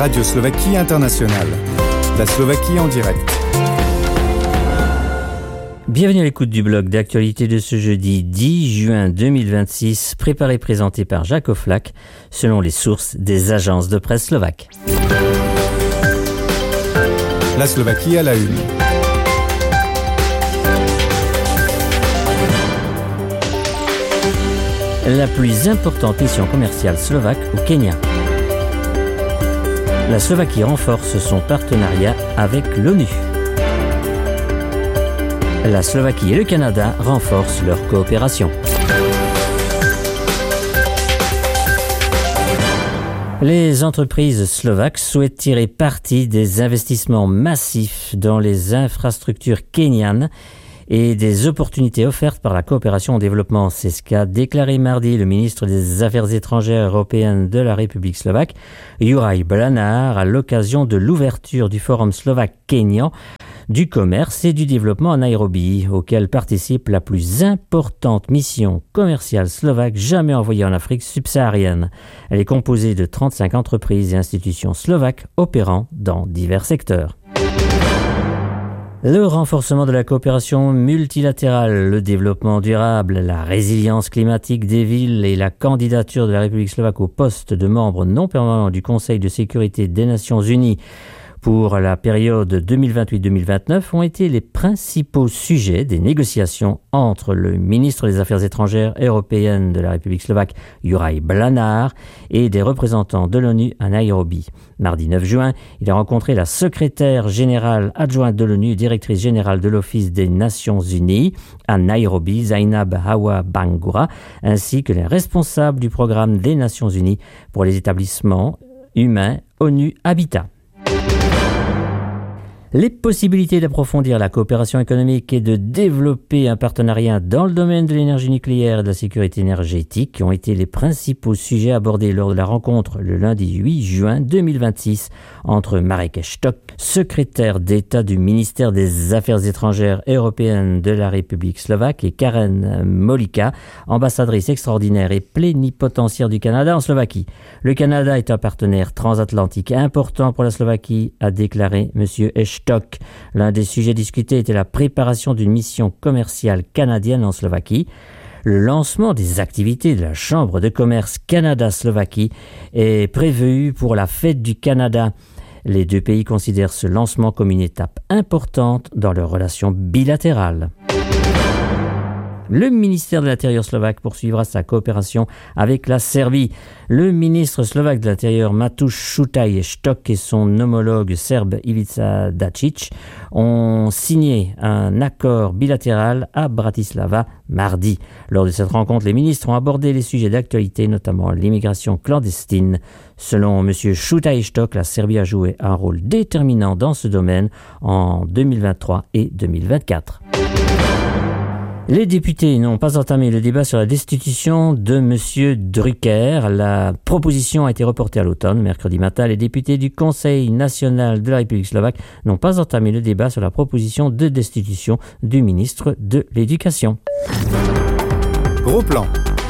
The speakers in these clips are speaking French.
Radio Slovaquie Internationale. La Slovaquie en direct. Bienvenue à l'écoute du blog d'actualité de ce jeudi 10 juin 2026, préparé et présenté par Jacques Oflac, selon les sources des agences de presse slovaques. La Slovaquie à la une. La plus importante mission commerciale slovaque au Kenya. La Slovaquie renforce son partenariat avec l'ONU. La Slovaquie et le Canada renforcent leur coopération. Les entreprises slovaques souhaitent tirer parti des investissements massifs dans les infrastructures kenyanes et des opportunités offertes par la coopération au développement. C'est ce qu'a déclaré mardi le ministre des Affaires étrangères européennes de la République slovaque, Juraj Blanár, à l'occasion de l'ouverture du Forum slovaque-kényan du commerce et du développement à Nairobi, auquel participe la plus importante mission commerciale slovaque jamais envoyée en Afrique subsaharienne. Elle est composée de 35 entreprises et institutions slovaques opérant dans divers secteurs. Le renforcement de la coopération multilatérale, le développement durable, la résilience climatique des villes et la candidature de la République slovaque au poste de membre non permanent du Conseil de sécurité des Nations Unies pour la période 2028-2029 ont été les principaux sujets des négociations entre le ministre des Affaires étrangères européennes de la République slovaque, Juraj Blanár, et des représentants de l'ONU à Nairobi. Mardi 9 juin, il a rencontré la secrétaire générale adjointe de l'ONU, directrice générale de l'Office des Nations Unies à Nairobi, Zainab Hawa Bangura, ainsi que les responsables du programme des Nations Unies pour les établissements humains ONU Habitat. Les possibilités d'approfondir la coopération économique et de développer un partenariat dans le domaine de l'énergie nucléaire et de la sécurité énergétique ont été les principaux sujets abordés lors de la rencontre le lundi 8 juin 2026 entre Marek Eštok, secrétaire d'État du ministère des Affaires étrangères européennes de la République slovaque, et Karen Molika, ambassadrice extraordinaire et plénipotentiaire du Canada en Slovaquie. Le Canada est un partenaire transatlantique important pour la Slovaquie, a déclaré M. Eštok. L'un des sujets discutés était la préparation d'une mission commerciale canadienne en Slovaquie. Le lancement des activités de la Chambre de commerce Canada-Slovaquie est prévu pour la fête du Canada. Les deux pays considèrent ce lancement comme une étape importante dans leurs relations bilatérales. Le ministère de l'Intérieur slovaque poursuivra sa coopération avec la Serbie. Le ministre slovaque de l'Intérieur Mateusz Šutaj Eštok et son homologue serbe Ivica Dačić ont signé un accord bilatéral à Bratislava mardi. Lors de cette rencontre, les ministres ont abordé les sujets d'actualité, notamment l'immigration clandestine. Selon M. Šutaj Eštok, la Serbie a joué un rôle déterminant dans ce domaine en 2023 et 2024. Les députés n'ont pas entamé le débat sur la destitution de M. Drucker. La proposition a été reportée à l'automne. Mercredi matin, les députés du Conseil national de la République slovaque n'ont pas entamé le débat sur la proposition de destitution du ministre de l'Éducation. Gros plan.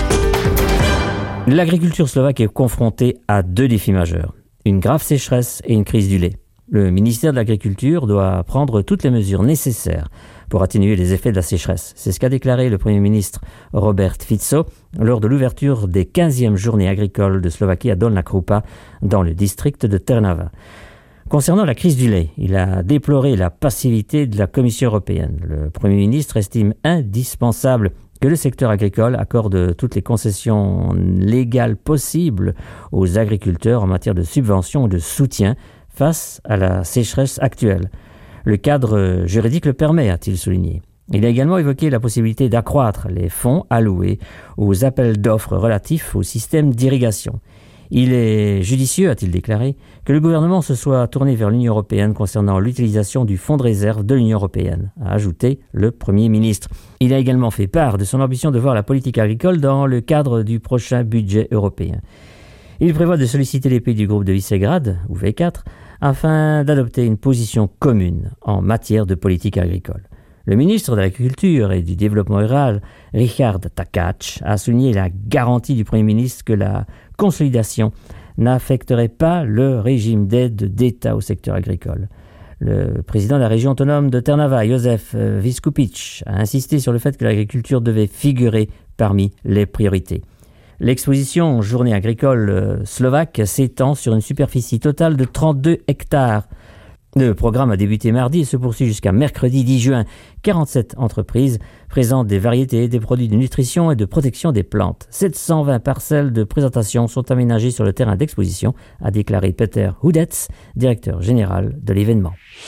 L'agriculture slovaque est confrontée à deux défis majeurs, une grave sécheresse et une crise du lait. Le ministère de l'Agriculture doit prendre toutes les mesures nécessaires pour atténuer les effets de la sécheresse. C'est ce qu'a déclaré le Premier ministre Robert Fico lors de l'ouverture des 15e journées agricoles de Slovaquie à Dolná Krupa, dans le district de Trnava. Concernant la crise du lait, il a déploré la passivité de la Commission européenne. Le Premier ministre estime indispensable que le secteur agricole accorde toutes les concessions légales possibles aux agriculteurs en matière de subventions ou de soutien face à la sécheresse actuelle. Le cadre juridique le permet, a-t-il souligné. Il a également évoqué la possibilité d'accroître les fonds alloués aux appels d'offres relatifs au système d'irrigation. Il est judicieux, a-t-il déclaré, que le gouvernement se soit tourné vers l'Union européenne concernant l'utilisation du fonds de réserve de l'Union européenne, a ajouté le Premier ministre. Il a également fait part de son ambition de voir la politique agricole dans le cadre du prochain budget européen. Il prévoit de solliciter les pays du groupe de Visegrad, ou V4, afin d'adopter une position commune en matière de politique agricole. Le ministre de l'Agriculture et du Développement rural, Richard Takács, a souligné la garantie du Premier ministre que la consolidation n'affecterait pas le régime d'aide d'État au secteur agricole. Le président de la région autonome de Trnava, Jozef Viskupić, a insisté sur le fait que l'agriculture devait figurer parmi les priorités. L'exposition Journée agricole slovaque s'étend sur une superficie totale de 32 hectares. Le programme a débuté mardi et se poursuit jusqu'à mercredi 10 juin. 47 entreprises présentent des variétés, des produits de nutrition et de protection des plantes. 720 parcelles de présentation sont aménagées sur le terrain d'exposition, a déclaré Peter Hudec, directeur général de l'événement.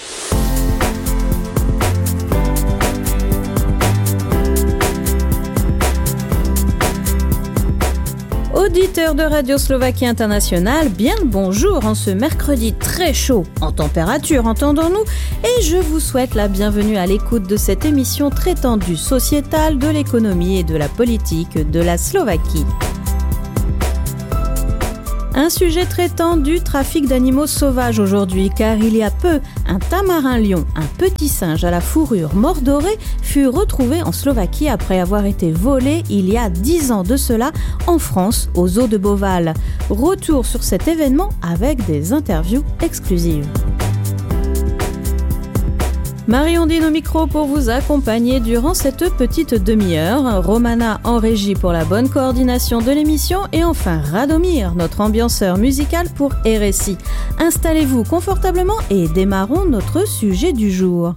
Auditeurs de Radio Slovaquie Internationale, bien le bonjour en ce mercredi très chaud en température, entendons-nous, et je vous souhaite la bienvenue à l'écoute de cette émission traitant du sociétal, de l'économie et de la politique de la Slovaquie. Un sujet traitant du trafic d'animaux sauvages aujourd'hui, car il y a peu, un tamarin lion, un petit singe à la fourrure mordorée, fut retrouvé en Slovaquie après avoir été volé il y a 10 ans de cela en France, au zoo de Beauval. Retour sur cet événement avec des interviews exclusives. Marie-Ondine au micro pour vous accompagner durant cette petite demi-heure. Romana en régie pour la bonne coordination de l'émission et enfin Radomir, notre ambianceur musical pour RSI. Installez-vous confortablement et démarrons notre sujet du jour.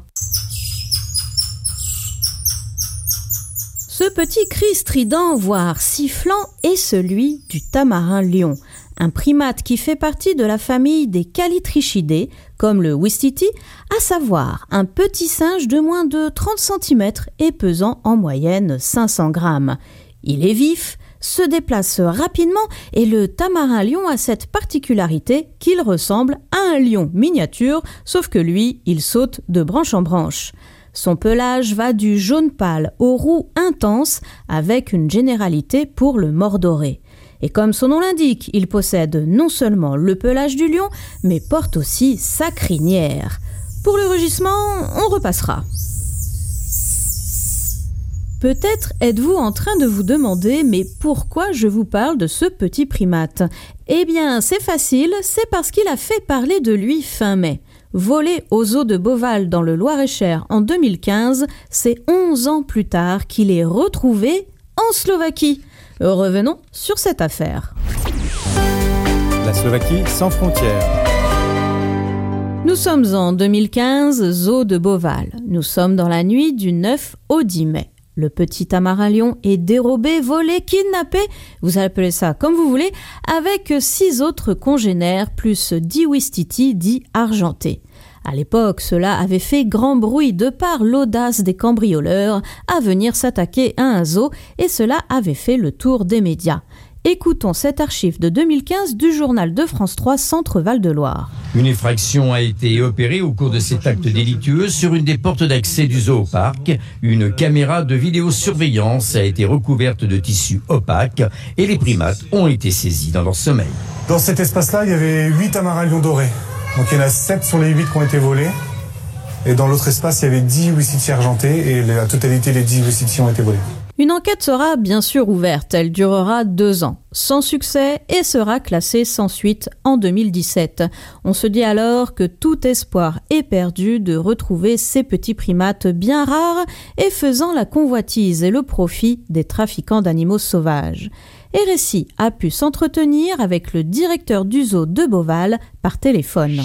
Ce petit cri strident, voire sifflant, est celui du tamarin lion. Un primate qui fait partie de la famille des Callitrichidae, comme le ouistiti, à savoir un petit singe de moins de 30 cm et pesant en moyenne 500 grammes. Il est vif, se déplace rapidement et le tamarin lion a cette particularité qu'il ressemble à un lion miniature, sauf que lui, il saute de branche en branche. Son pelage va du jaune pâle au roux intense avec une généralité pour le mordoré. Et comme son nom l'indique, il possède non seulement le pelage du lion, mais porte aussi sa crinière. Pour le rugissement, on repassera. Peut-être êtes-vous en train de vous demander, mais pourquoi je vous parle de ce petit primate ? Eh bien, c'est facile, c'est parce qu'il a fait parler de lui fin mai. Volé au zoo de Beauval dans le Loir-et-Cher en 2015, c'est 11 ans plus tard qu'il est retrouvé en Slovaquie. Revenons sur cette affaire. La Slovaquie sans frontières. Nous sommes en 2015, zoo de Beauval. Nous sommes dans la nuit du 9 au 10 mai. Le petit tamarin lion est dérobé, volé, kidnappé, vous appelez ça comme vous voulez, avec 6 autres congénères plus 10 ouistiti dits argentés. À l'époque, cela avait fait grand bruit de par l'audace des cambrioleurs à venir s'attaquer à un zoo et cela avait fait le tour des médias. Écoutons cette archive de 2015 du journal de France 3 Centre Val-de-Loire. Une effraction a été opérée au cours de cet acte délictueux sur une des portes d'accès du zoo au parc. Une caméra de vidéosurveillance a été recouverte de tissu opaque et les primates ont été saisis dans leur sommeil. Dans cet espace-là, il y avait 8 tamarins lions dorés. Donc il y en a 7 sur les 8 qui ont été volés. Et dans l'autre espace, il y avait 10 ouistiti argentés et la totalité des 10 ouistiti ont été volés. Une enquête sera bien sûr ouverte, elle durera 2 ans, sans succès et sera classée sans suite en 2017. On se dit alors que tout espoir est perdu de retrouver ces petits primates bien rares et faisant la convoitise et le profit des trafiquants d'animaux sauvages. RSI a pu s'entretenir avec le directeur du zoo de Beauval par téléphone.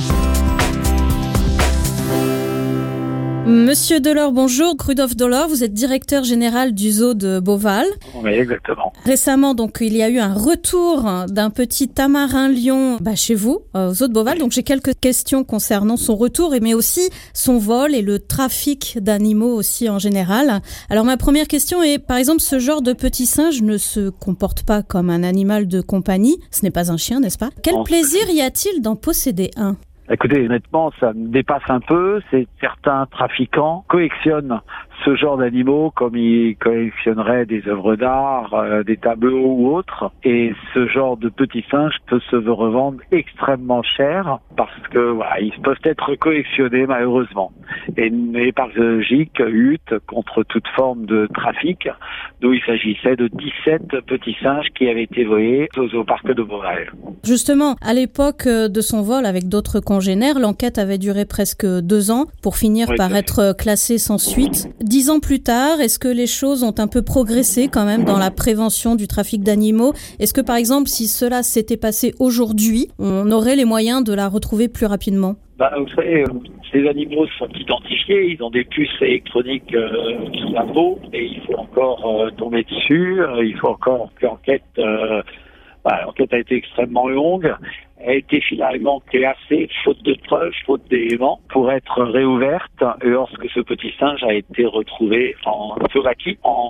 Monsieur Delors, bonjour. Rudolf Delors, vous êtes directeur général du zoo de Beauval. Oui, exactement. Récemment, donc, il y a eu un retour d'un petit tamarin lion chez vous, au zoo de Beauval. Donc, j'ai quelques questions concernant son retour, mais aussi son vol et le trafic d'animaux aussi en général. Alors, ma première question est, par exemple, ce genre de petit singe ne se comporte pas comme un animal de compagnie. Ce n'est pas un chien, n'est-ce pas ? Quel plaisir y a-t-il d'en posséder un ? Écoutez, honnêtement, ça me dépasse un peu. Certains trafiquants collectionnent ce genre d'animaux comme ils collectionneraient des œuvres d'art, des tableaux ou autres. Et ce genre de petits singes peut se revendre extrêmement cher parce que voilà, ils peuvent être collectionnés malheureusement. Et les parcs zoologiques luttent contre toute forme de trafic, d'où il s'agissait de 17 petits singes qui avaient été volés au zooparc de Beauval. Justement, à l'époque de son vol avec d'autres congénères, l'enquête avait duré presque 2 ans pour finir par être classée sans suite. 10 ans plus tard, est-ce que les choses ont un peu progressé quand même dans la prévention du trafic d'animaux ? Est-ce que par exemple, si cela s'était passé aujourd'hui, on aurait les moyens de la retrouver plus rapidement ? Vous savez, ces animaux sont identifiés, ils ont des puces électroniques sur la peau et il faut encore tomber dessus, il faut encore que l'enquête... l'enquête a été extrêmement longue, elle a été finalement classée, faute de preuves, faute d'éléments, pour être réouverte lorsque ce petit singe a été retrouvé en Slovaquie en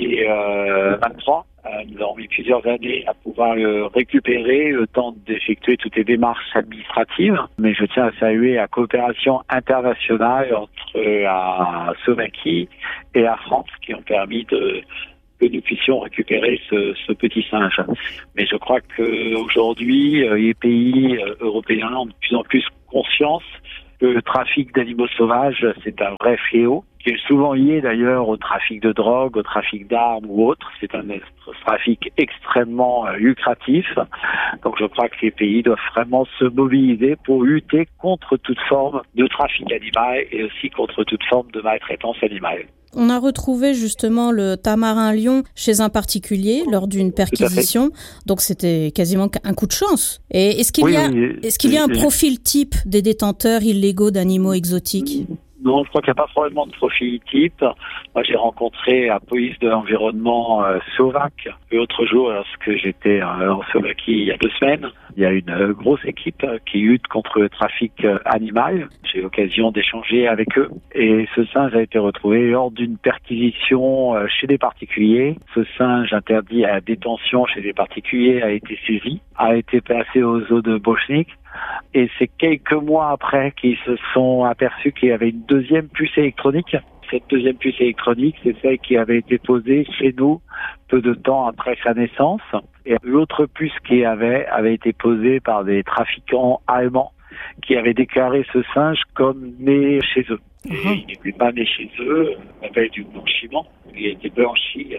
2023. Nous avons mis plusieurs années à pouvoir le récupérer, le temps d'effectuer toutes les démarches administratives. Mais je tiens à saluer la coopération internationale entre la Slovaquie et la France qui ont permis que nous puissions récupérer ce petit singe. Mais je crois qu'aujourd'hui, les pays européens ont de plus en plus conscience que le trafic d'animaux sauvages, c'est un vrai fléau, qui est souvent lié d'ailleurs au trafic de drogue, au trafic d'armes ou autre. C'est un trafic extrêmement lucratif. Donc je crois que les pays doivent vraiment se mobiliser pour lutter contre toute forme de trafic animal et aussi contre toute forme de maltraitance animale. On a retrouvé justement le tamarin lion chez un particulier lors d'une perquisition. Donc c'était quasiment un coup de chance. Et est-ce qu'il y a un profil type des détenteurs illégaux d'animaux exotiques ? Non, je crois qu'il n'y a pas probablement de profil type. Moi, j'ai rencontré la police de l'environnement slovaque l'autre jour lorsque j'étais en Slovaquie il y a 2 semaines. Il y a une grosse équipe qui lutte contre le trafic animal. J'ai eu l'occasion d'échanger avec eux. Et ce singe a été retrouvé lors d'une perquisition chez des particuliers. Ce singe interdit à la détention chez des particuliers a été saisi, a été placé au zoo de Bochnik. Et c'est quelques mois après qu'ils se sont aperçus qu'il y avait une deuxième puce électronique. Cette deuxième puce électronique, c'est celle qui avait été posée chez nous peu de temps après sa naissance. Et l'autre puce qui avait été posée par des trafiquants allemands qui avaient déclaré ce singe comme né chez eux. Et il n'était pas né chez eux, on appelle du blanchiment. Il a été blanchi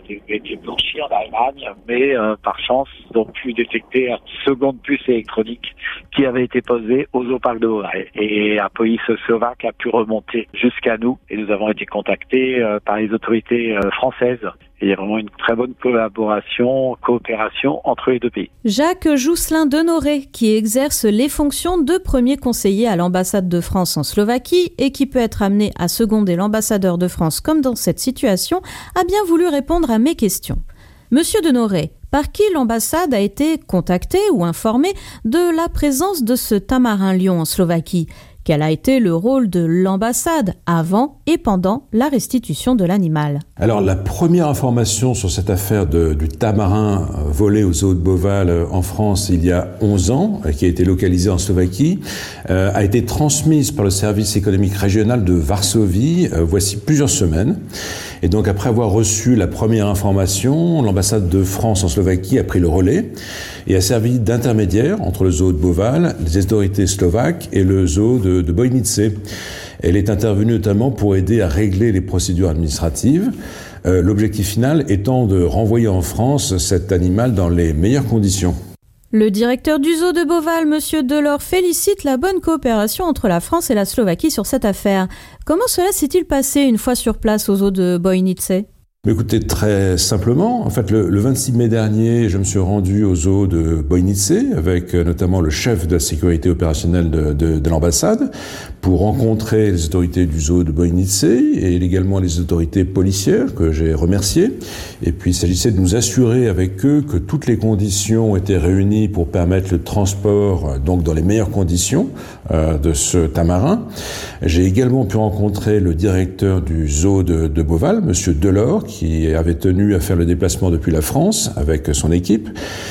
en Allemagne, mais par chance, ils ont pu détecter la seconde puce électronique qui avait été posée au zooparc de Beauval. Et la police slovaque a pu remonter jusqu'à nous et nous avons été contactés par les autorités françaises. Et il y a vraiment une très bonne coopération entre les 2 pays. Jacques Jousselin Denoré, qui exerce les fonctions de premier conseiller à l'ambassade de France en Slovaquie et qui peut être amené à seconder l'ambassadeur de France comme dans cette situation, a bien voulu répondre à mes questions. Monsieur Denoré, par qui l'ambassade a été contactée ou informée de la présence de ce tamarin lion en Slovaquie ? Quel a été le rôle de l'ambassade avant et pendant la restitution de l'animal ? Alors, la première information sur cette affaire du tamarin volé au zoo de Beauval en France il y a 11 ans, qui a été localisé en Slovaquie, a été transmise par le service économique régional de Varsovie voici plusieurs semaines. Et donc, après avoir reçu la première information, l'ambassade de France en Slovaquie a pris le relais et a servi d'intermédiaire entre le zoo de Beauval, les autorités slovaques et le zoo de Bojnice. Elle est intervenue notamment pour aider à régler les procédures administratives, l'objectif final étant de renvoyer en France cet animal dans les meilleures conditions. Le directeur du zoo de Beauval, M. Delors, félicite la bonne coopération entre la France et la Slovaquie sur cette affaire. Comment cela s'est-il passé une fois sur place au zoo de Bojnice ? Écoutez, très simplement, en fait, le 26 mai dernier, je me suis rendu au zoo de Bojnice avec notamment le chef de la sécurité opérationnelle de l'ambassade pour rencontrer les autorités du zoo de Bojnice et également les autorités policières que j'ai remerciées. Et puis, il s'agissait de nous assurer avec eux que toutes les conditions étaient réunies pour permettre le transport, donc dans les meilleures conditions, de ce tamarin. J'ai également pu rencontrer le directeur du zoo de Beauval, Monsieur Delors, qui avait tenu à faire le déplacement depuis la France avec son équipe.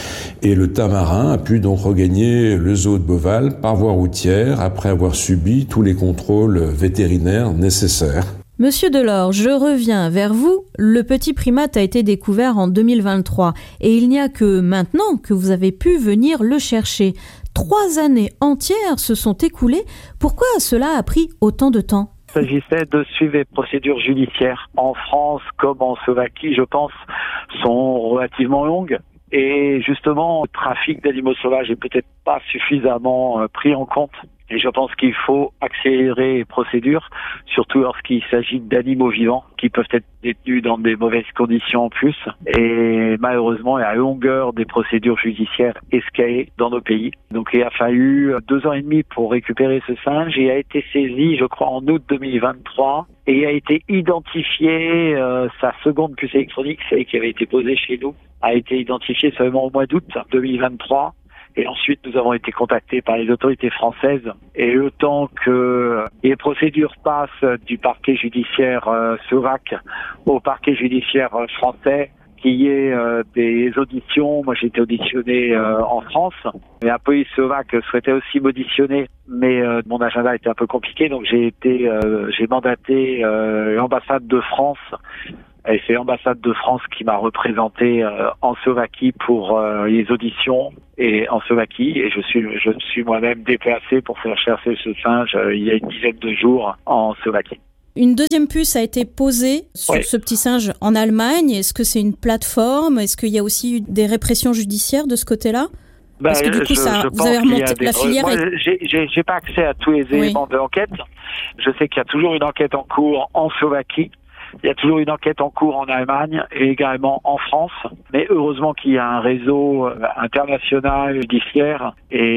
Et le tamarin a pu donc regagner le zoo de Beauval par voie routière après avoir subi tous les contrôles vétérinaires nécessaires. Monsieur Delors, je reviens vers vous. Le petit primate a été découvert en 2023 et il n'y a que maintenant que vous avez pu venir le chercher. 3 années entières se sont écoulées. Pourquoi cela a pris autant de temps ? Il s'agissait de suivre les procédures judiciaires. En France comme en Slovaquie, je pense, sont relativement longues. Et justement, le trafic d'animaux sauvages est peut-être pas suffisamment pris en compte. Et je pense qu'il faut accélérer les procédures, surtout lorsqu'il s'agit d'animaux vivants qui peuvent être détenus dans des mauvaises conditions en plus. Et malheureusement, la longueur des procédures judiciaires escalée dans nos pays. Donc il a fallu 2 ans et demi pour récupérer ce singe. Il a été saisi, je crois, en août 2023. Et a été identifié, sa seconde puce électronique, celle qui avait été posée chez nous, a été identifiée seulement au mois d'août 2023. Et ensuite, nous avons été contactés par les autorités françaises. Et le temps que les procédures passent du parquet judiciaire slovaque au parquet judiciaire français, qu'il y ait des auditions. Moi, j'ai été auditionné en France. Et la police slovaque souhaitait aussi m'auditionner, mais mon agenda était un peu compliqué. Donc, j'ai mandaté l'ambassade de France. Et c'est l'ambassade de France qui m'a représenté en Slovaquie pour les auditions et en Slovaquie. Et je suis moi-même déplacé pour faire chercher ce singe il y a une dizaine de jours en Slovaquie. Une deuxième puce a été posée sur ce petit singe en Allemagne. Est-ce que c'est une plateforme ? Est-ce qu'il y a aussi eu des répressions judiciaires de ce côté-là ? Parce que du coup, vous avez remonté la filière. Moi, j'ai pas accès à tous les éléments de l'enquête. Je sais qu'il y a toujours une enquête en cours en Slovaquie. Il y a toujours une enquête en cours en Allemagne et également en France. Mais heureusement qu'il y a un réseau international judiciaire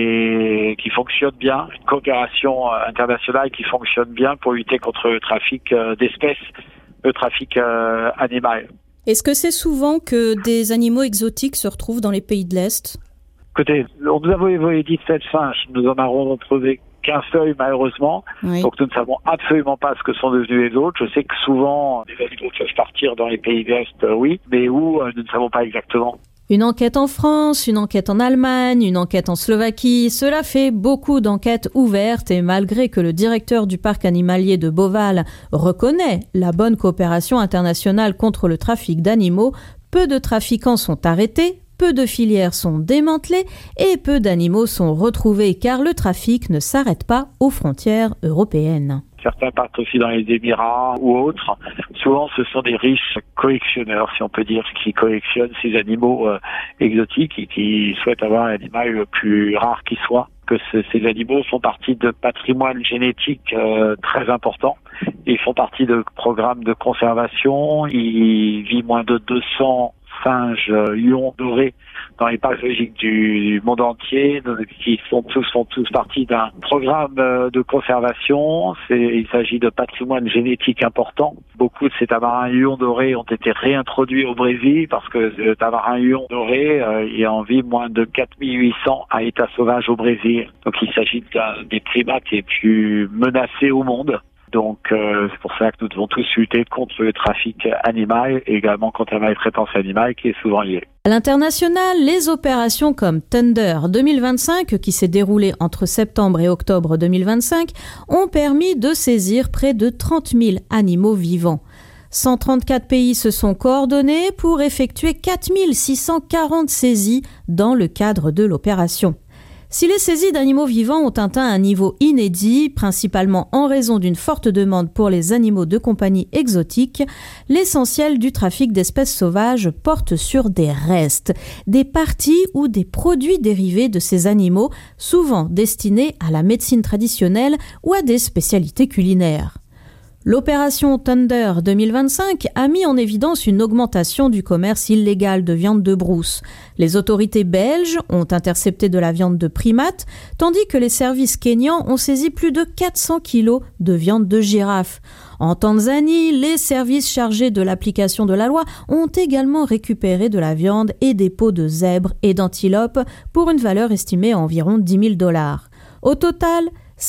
et qui fonctionne bien, une coopération internationale qui fonctionne bien pour lutter contre le trafic d'espèces, le trafic animal. Est-ce que c'est souvent que des animaux exotiques se retrouvent dans les pays de l'Est ? Écoutez, nous avons évolué 17 singes, nous en avons retrouvé qu'un seul, malheureusement. Oui. Donc nous ne savons absolument pas ce que sont devenus les autres. Je sais que souvent, les animaux peuvent partir dans les pays de l'Est, oui, mais où, nous ne savons pas exactement. Une enquête en France, une enquête en Allemagne, une enquête en Slovaquie, cela fait beaucoup d'enquêtes ouvertes et malgré que le directeur du parc animalier de Beauval reconnaît la bonne coopération internationale contre le trafic d'animaux, peu de trafiquants sont arrêtés, peu de filières sont démantelées et peu d'animaux sont retrouvés car le trafic ne s'arrête pas aux frontières européennes. Certains partent aussi dans les Émirats ou autres. Souvent, ce sont des riches collectionneurs, si on peut dire, qui collectionnent ces animaux exotiques et qui souhaitent avoir l'animal le plus rare qui soit. Que ces animaux font partie de patrimoine génétique très important. Ils font partie de programmes de conservation. Il vit moins de 200 singes lions dorés dans les parcs zoologiques du monde entier, qui font tous partie d'un programme de conservation. Il s'agit de patrimoine génétique important. Beaucoup de ces tamarins lions dorés ont été réintroduits au Brésil parce que le tamarin lion doré il en vit moins de 4800 à état sauvage au Brésil. Donc il s'agit d'un des primates les plus menacés au monde. Donc c'est pour ça que nous devons tous lutter contre le trafic animal et également contre la maltraitance animale qui est souvent liée. À l'international, les opérations comme Thunder 2025, qui s'est déroulée entre septembre et octobre 2025, ont permis de saisir près de 30 000 animaux vivants. 134 pays se sont coordonnés pour effectuer 4 640 saisies dans le cadre de l'opération. Si les saisies d'animaux vivants ont atteint un niveau inédit, principalement en raison d'une forte demande pour les animaux de compagnie exotiques, l'essentiel du trafic d'espèces sauvages porte sur des restes, des parties ou des produits dérivés de ces animaux, souvent destinés à la médecine traditionnelle ou à des spécialités culinaires. L'opération Thunder 2025 a mis en évidence une augmentation du commerce illégal de viande de brousse. Les autorités belges ont intercepté de la viande de primates, tandis que les services kényans ont saisi plus de 400 kilos de viande de girafe. En Tanzanie, les services chargés de l'application de la loi ont également récupéré de la viande et des peaux de zèbres et d'antilopes pour une valeur estimée à environ $10 000. Au total,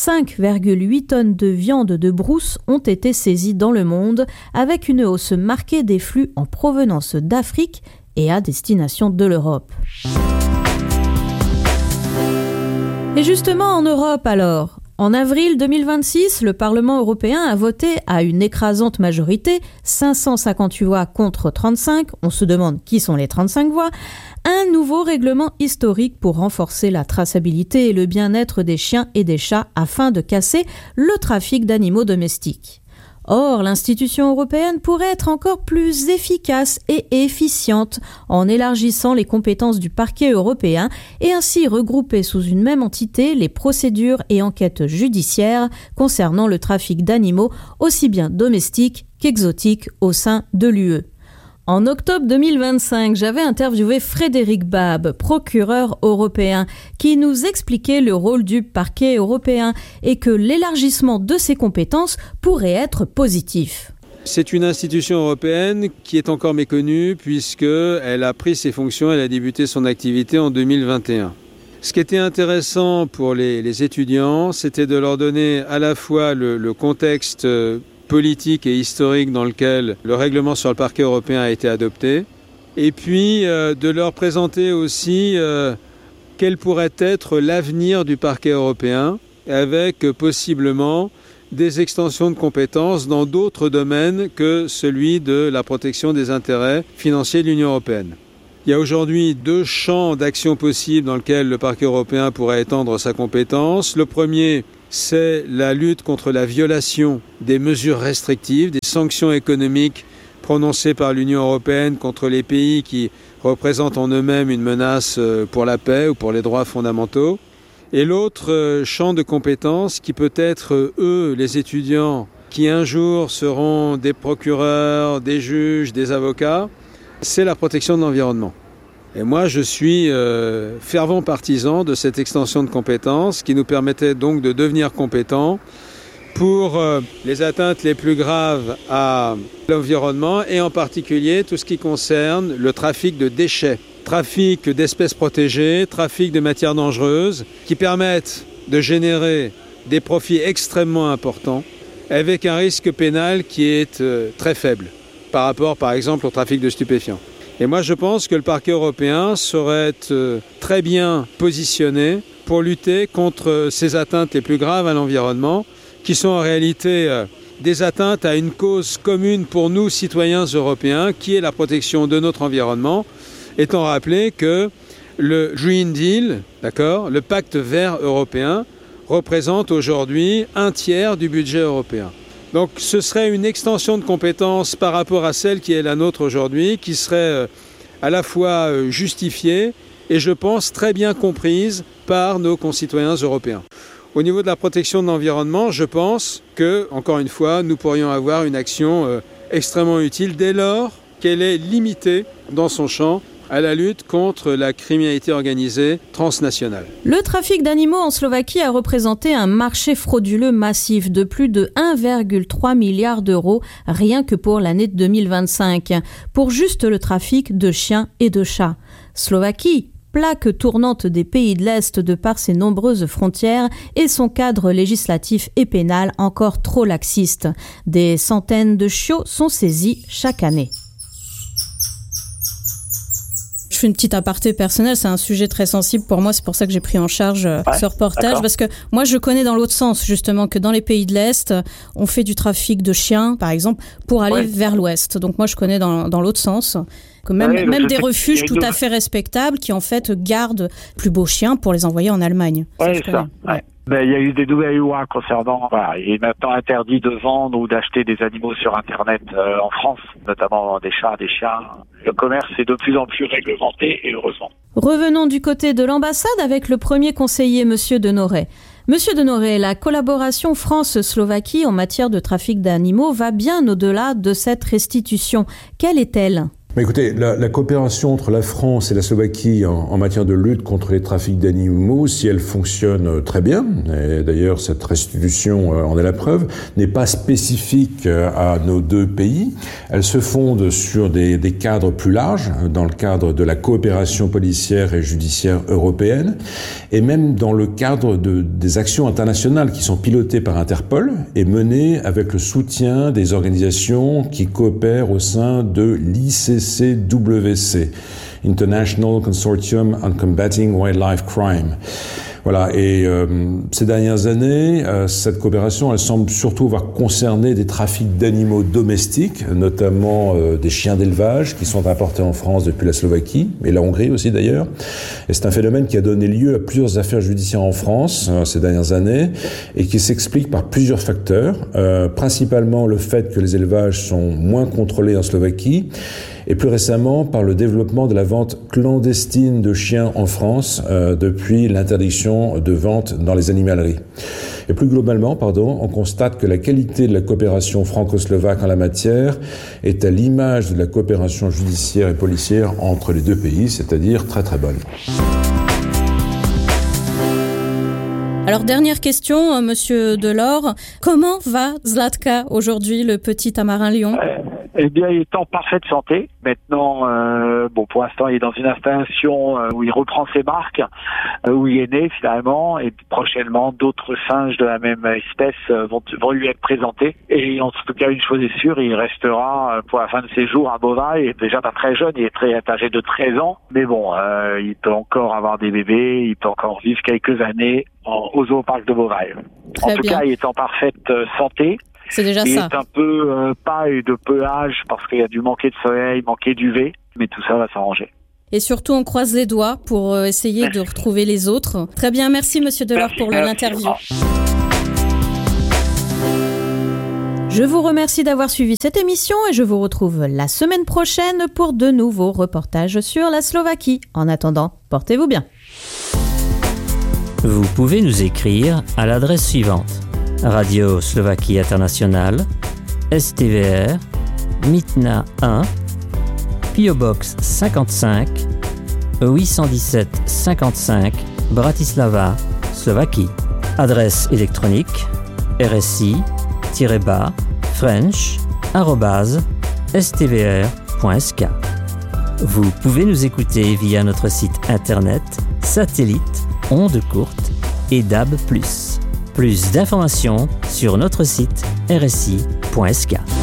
5,8 tonnes de viande de brousse ont été saisies dans le monde, avec une hausse marquée des flux en provenance d'Afrique et à destination de l'Europe. Et justement en Europe alors, En avril 2026, le Parlement européen a voté à une écrasante majorité, 558 voix contre 35, on se demande qui sont les 35 voix, un nouveau règlement historique pour renforcer la traçabilité et le bien-être des chiens et des chats afin de casser le trafic d'animaux domestiques. Or, l'institution européenne pourrait être encore plus efficace et efficiente en élargissant les compétences du parquet européen et ainsi regrouper sous une même entité les procédures et enquêtes judiciaires concernant le trafic d'animaux aussi bien domestiques qu'exotiques au sein de l'UE. En octobre 2025, j'avais interviewé Frédéric Babe, procureur européen, qui nous expliquait le rôle du parquet européen et que l'élargissement de ses compétences pourrait être positif. C'est une institution européenne qui est encore méconnue puisqu'elle a pris ses fonctions, elle a débuté son activité en 2021. Ce qui était intéressant pour les étudiants, c'était de leur donner à la fois le contexte politique et historique dans lequel le règlement sur le parquet européen a été adopté, et puis de leur présenter aussi quel pourrait être l'avenir du parquet européen, avec possiblement des extensions de compétences dans d'autres domaines que celui de la protection des intérêts financiers de l'Union européenne. Il y a aujourd'hui 2 champs d'action possibles dans lesquels le parquet européen pourrait étendre sa compétence. Le premier, c'est la lutte contre la violation des mesures restrictives, des sanctions économiques prononcées par l'Union européenne contre les pays qui représentent en eux-mêmes une menace pour la paix ou pour les droits fondamentaux. Et l'autre champ de compétences qui peut être eux, les étudiants, qui un jour seront des procureurs, des juges, des avocats, c'est la protection de l'environnement. Et moi, je suis fervent partisan de cette extension de compétences qui nous permettait donc de devenir compétents pour les atteintes les plus graves à l'environnement et en particulier tout ce qui concerne le trafic de déchets, trafic d'espèces protégées, trafic de matières dangereuses qui permettent de générer des profits extrêmement importants avec un risque pénal qui est très faible par rapport par exemple au trafic de stupéfiants. Et moi, je pense que le parquet européen serait très bien positionné pour lutter contre ces atteintes les plus graves à l'environnement, qui sont en réalité des atteintes à une cause commune pour nous, citoyens européens, qui est la protection de notre environnement, étant rappelé que le Green Deal, le pacte vert européen, représente aujourd'hui 1/3 du budget européen. Donc ce serait une extension de compétences par rapport à celle qui est la nôtre aujourd'hui, qui serait à la fois justifiée et je pense très bien comprise par nos concitoyens européens. Au niveau de la protection de l'environnement, je pense que, encore une fois, nous pourrions avoir une action extrêmement utile dès lors qu'elle est limitée dans son champ à la lutte contre la criminalité organisée transnationale. Le trafic d'animaux en Slovaquie a représenté un marché frauduleux massif de plus de 1,3 milliard d'euros rien que pour l'année 2025, pour juste le trafic de chiens et de chats. Slovaquie, plaque tournante des pays de l'Est de par ses nombreuses frontières et son cadre législatif et pénal encore trop laxiste. Des centaines de chiots sont saisis chaque année. Je fais une petite aparté personnelle, c'est un sujet très sensible pour moi, c'est pour ça que j'ai pris en charge ce reportage, parce que moi je connais dans l'autre sens justement que dans les pays de l'Est, on fait du trafic de chiens par exemple pour aller vers l'Ouest, donc moi je connais dans l'autre sens, que même des refuges tout à fait respectables qui en fait gardent plus beaux chiens pour les envoyer en Allemagne. Ben, il y a eu des nouvelles lois concernant, il est maintenant interdit de vendre ou d'acheter des animaux sur Internet en France, notamment des chats, des chiens. Le commerce est de plus en plus réglementé et heureusement. Revenons du côté de l'ambassade avec le premier conseiller, Monsieur Denoret. Monsieur Denoret, la collaboration France-Slovaquie en matière de trafic d'animaux va bien au-delà de cette restitution. Quelle est-elle ? Écoutez, la coopération entre la France et la Slovaquie en matière de lutte contre les trafics d'animaux, si elle fonctionne très bien, et d'ailleurs cette restitution en est la preuve, n'est pas spécifique à nos deux pays. Elle se fonde sur des cadres plus larges, dans le cadre de la coopération policière et judiciaire européenne, et même dans le cadre des actions internationales qui sont pilotées par Interpol et menées avec le soutien des organisations qui coopèrent au sein de l'ICCWC, International Consortium on Combating Wildlife Crime. Voilà, et ces dernières années, cette coopération, elle semble surtout avoir concerné des trafics d'animaux domestiques, notamment des chiens d'élevage qui sont importés en France depuis la Slovaquie, et la Hongrie aussi d'ailleurs. Et c'est un phénomène qui a donné lieu à plusieurs affaires judiciaires en France ces dernières années, et qui s'explique par plusieurs facteurs, principalement le fait que les élevages sont moins contrôlés en Slovaquie, et plus récemment par le développement de la vente clandestine de chiens en France depuis l'interdiction de vente dans les animaleries. Et plus globalement, on constate que la qualité de la coopération franco-slovaque en la matière est à l'image de la coopération judiciaire et policière entre les deux pays, c'est-à-dire très très bonne. Alors, dernière question, Monsieur Delors. Comment va Zlatka aujourd'hui, le petit tamarin lion ? Eh bien, il est en parfaite santé. Maintenant, pour l'instant, il est dans une installation où il reprend ses marques, où il est né finalement, et prochainement, d'autres singes de la même espèce vont lui être présentés. Et en tout cas, une chose est sûre, il restera pour la fin de ses jours à Beauvais. Il est déjà pas très jeune, il est très âgé de 13 ans. Mais bon, il peut encore avoir des bébés, il peut encore vivre quelques années au zooparc de Beauvais. En tout cas, il est en parfaite santé. C'est déjà il ça. est un peu paille de pelage parce qu'il a dû manquer de soleil, manquer d'UV, mais tout ça va s'arranger. Et surtout, on croise les doigts pour essayer de retrouver les autres. Très bien, merci Monsieur Delors pour l'interview. Je vous remercie d'avoir suivi cette émission et je vous retrouve la semaine prochaine pour de nouveaux reportages sur la Slovaquie. En attendant, portez-vous bien. Vous pouvez nous écrire à l'adresse suivante: Radio Slovaquie Internationale, STVR, Mitna 1, PO Box 55, 817 55, Bratislava, Slovaquie. Adresse électronique rsi-french@stvr.sk. Vous pouvez nous écouter via notre site internet, satellite, ondes courtes et DAB+. Plus d'informations sur notre site rsi.sk.